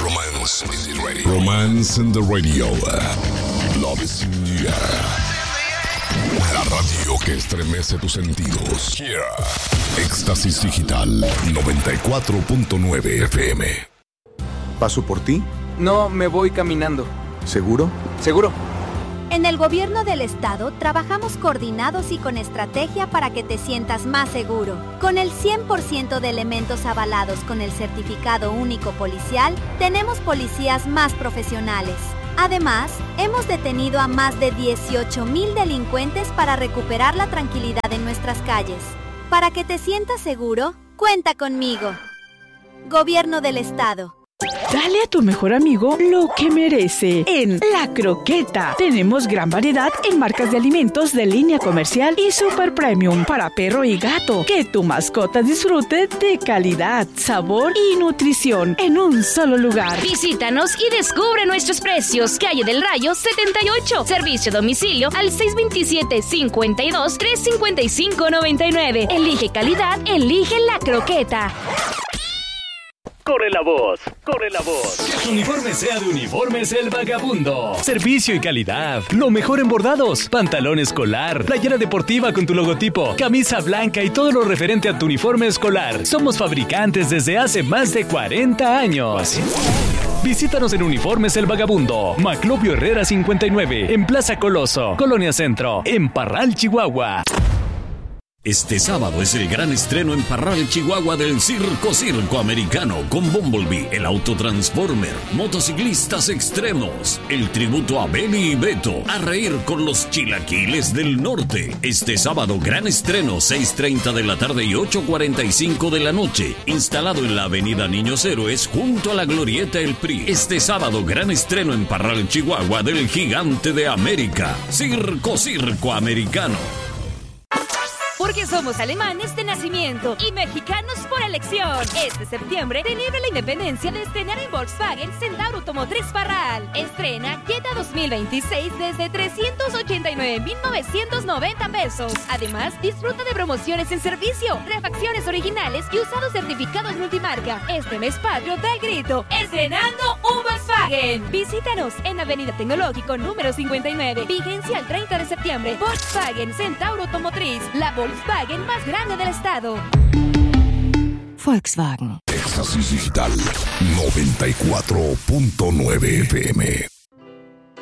Romance in the radio. Romance in the radio. Love is in the air. La radio que estremece tus sentidos. Yeah. Éxtasis Digital 94.9 FM. ¿Paso por ti? No, me voy caminando. ¿Seguro? ¿Seguro? En el gobierno del estado trabajamos coordinados y con estrategia para que te sientas más seguro. Con el 100% de elementos avalados con el certificado único policial, tenemos policías más profesionales. Además, hemos detenido a más de 18,000 delincuentes para recuperar la tranquilidad en nuestras calles. Para que te sientas seguro, cuenta conmigo. Gobierno del Estado. Dale a tu mejor amigo lo que merece. En La Croqueta tenemos gran variedad en marcas de alimentos de línea comercial y super premium para perro y gato. Que tu mascota disfrute de calidad, sabor y nutrición en un solo lugar. Visítanos y descubre nuestros precios. Calle del Rayo 78. Servicio a domicilio al 627-52-355-99. Elige calidad, elige La Croqueta. Corre la voz, corre la voz. Que tu uniforme sea de Uniformes El Vagabundo. Servicio y calidad, lo mejor en bordados, pantalón escolar, playera deportiva con tu logotipo, camisa blanca y todo lo referente a tu uniforme escolar. Somos fabricantes desde hace más de 40 años. Visítanos en Uniformes El Vagabundo, Maclovio Herrera 59, en Plaza Coloso, Colonia Centro, en Parral, Chihuahua. Este sábado es el gran estreno en Parral, Chihuahua del Circo Americano con Bumblebee, el autotransformer, motociclistas extremos, el tributo a Beli y Beto, a reír con los chilaquiles del norte. Este sábado gran estreno, 6:30 de la tarde y 8:45 de la noche, instalado en la avenida Niños Héroes junto a la Glorieta El PRI. Este sábado gran estreno en Parral, Chihuahua del Gigante de América, Circo Americano. Porque somos alemanes de nacimiento y mexicanos por elección. Este septiembre celebra la independencia de estrenar en Volkswagen Centauro Automotriz Parral. Estrena Jetta 2026 desde 389,990 pesos. Además, disfruta de promociones en servicio, refacciones originales y usados certificados multimarca. Este mes patrio da el grito: ¡estrenando un Volkswagen! Visítanos en Avenida Tecnológico número 59. Vigencia el 30 de septiembre. Volkswagen Centauro Automotriz, la Volkswagen más grande del estado. Volkswagen. Éxtasis Digital 94.9 FM.